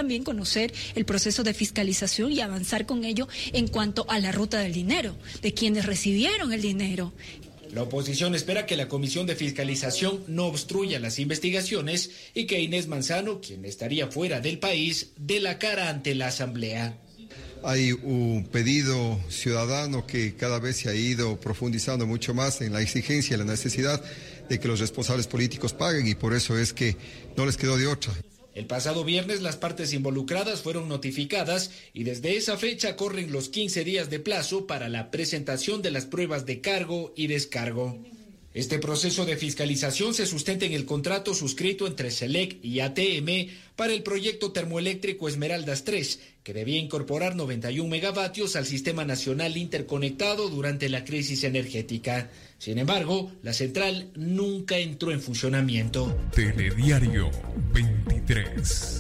también conocer el proceso de fiscalización y avanzar con ello en cuanto a la ruta del dinero, de quienes recibieron el dinero. La oposición espera que la Comisión de Fiscalización no obstruya las investigaciones y que Inés Manzano, quien estaría fuera del país, dé la cara ante la Asamblea. Hay un pedido ciudadano que cada vez se ha ido profundizando mucho más en la exigencia y la necesidad de que los responsables políticos paguen, y por eso es que no les quedó de otra. El pasado viernes las partes involucradas fueron notificadas y desde esa fecha corren los 15 días de plazo para la presentación de las pruebas de cargo y descargo. Este proceso de fiscalización se sustenta en el contrato suscrito entre SELEC y ATM para el proyecto termoeléctrico Esmeraldas 3, que debía incorporar 91 megavatios al Sistema Nacional Interconectado durante la crisis energética. Sin embargo, la central nunca entró en funcionamiento. Telediario 23.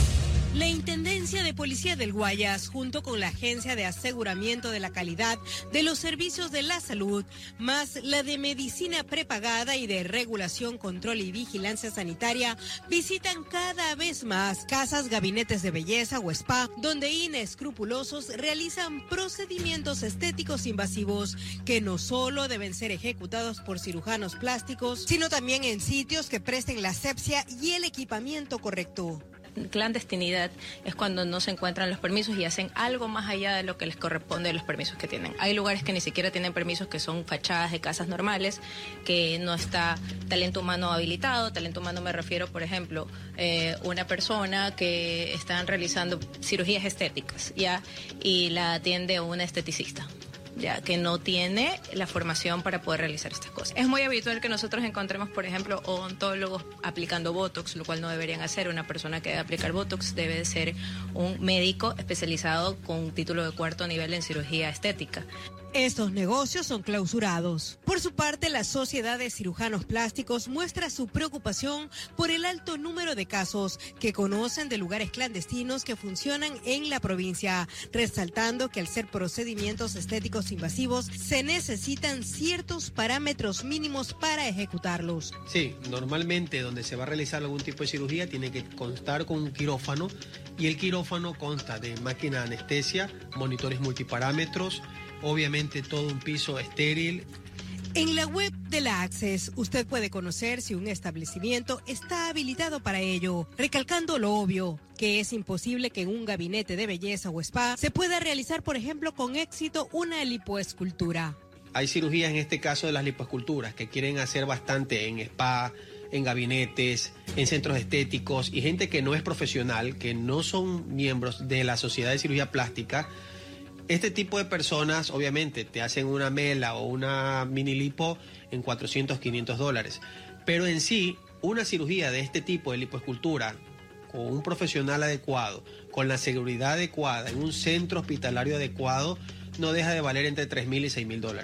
La Intendencia de Policía del Guayas, junto con la Agencia de Aseguramiento de la Calidad de los Servicios de la Salud, más la de Medicina Prepagada y de Regulación, Control y Vigilancia Sanitaria, visitan cada vez más casas, gabinetes de belleza o spa, donde inescrupulosos realizan procedimientos estéticos invasivos que no solo deben ser ejecutados por cirujanos plásticos, sino también en sitios que presten la asepsia y el equipamiento correcto. Clandestinidad es cuando no se encuentran los permisos y hacen algo más allá de lo que les corresponde de los permisos que tienen. Hay lugares que ni siquiera tienen permisos, que son fachadas de casas normales, que no está talento humano habilitado. Talento humano me refiero, por ejemplo, una persona que están realizando cirugías estéticas, ¿ya? Y la atiende una esteticista, ya que no tiene la formación para poder realizar estas cosas. Es muy habitual que nosotros encontremos, por ejemplo, odontólogos aplicando Botox, lo cual no deberían hacer. Una persona que debe aplicar Botox debe de ser un médico especializado con un título de 4º nivel en cirugía estética. Estos negocios son clausurados. Por su parte, la Sociedad de Cirujanos Plásticos muestra su preocupación por el alto número de casos que conocen de lugares clandestinos que funcionan en la provincia, resaltando que al ser procedimientos estéticos invasivos se necesitan ciertos parámetros mínimos para ejecutarlos. Sí, normalmente donde se va a realizar algún tipo de cirugía tiene que constar con un quirófano, y el quirófano consta de máquina de anestesia, monitores multiparámetros, obviamente todo un piso estéril. En la web de la Access, usted puede conocer si un establecimiento está habilitado para ello, recalcando lo obvio, que es imposible que en un gabinete de belleza o spa se pueda realizar, por ejemplo, con éxito una lipoescultura. Hay cirugías, en este caso de las lipoesculturas, que quieren hacer bastante en spa, en gabinetes, en centros estéticos, y gente que no es profesional, que no son miembros de la Sociedad de Cirugía Plástica. Este tipo de personas obviamente te hacen una mela o una mini lipo en $400, $500. Pero en sí, una cirugía de este tipo de lipoescultura, con un profesional adecuado, con la seguridad adecuada, en un centro hospitalario adecuado, no deja de valer entre $3,000 y $6,000.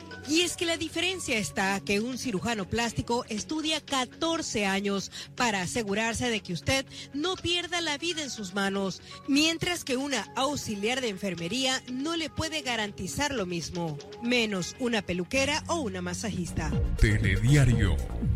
Y es que la diferencia está que un cirujano plástico estudia 14 años para asegurarse de que usted no pierda la vida en sus manos, mientras que una auxiliar de enfermería no le puede garantizar lo mismo, menos una peluquera o una masajista. Telediario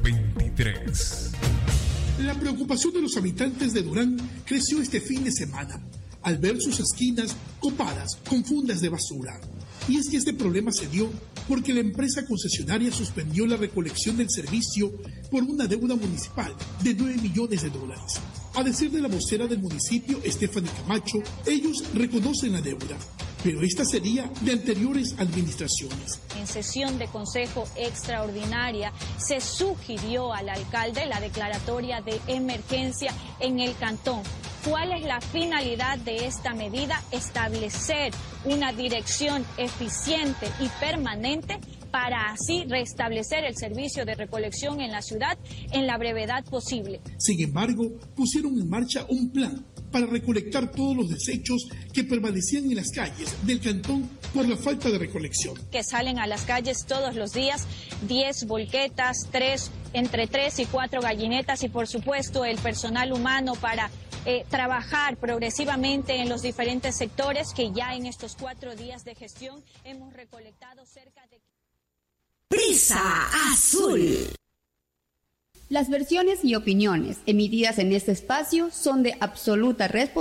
23. La preocupación de los habitantes de Durán creció este fin de semana al ver sus esquinas copadas con fundas de basura. Y es que este problema se dio porque la empresa concesionaria suspendió la recolección del servicio por una deuda municipal de $9 millones. A decir de la vocera del municipio, Stephanie Camacho, ellos reconocen la deuda, pero esta sería de anteriores administraciones. En sesión de consejo extraordinaria se sugirió al alcalde la declaratoria de emergencia en el cantón. ¿Cuál es la finalidad de esta medida? Establecer una dirección eficiente y permanente para así restablecer el servicio de recolección en la ciudad en la brevedad posible. Sin embargo, pusieron en marcha un plan para recolectar todos los desechos que permanecían en las calles del cantón por la falta de recolección. Que salen a las calles todos los días 10 volquetas, entre 3 y 4 gallinetas y por supuesto el personal humano para trabajar progresivamente en los diferentes sectores que ya en estos 4 días de gestión hemos recolectado cerca de... Prisa Azul. Las versiones y opiniones emitidas en este espacio son de absoluta responsabilidad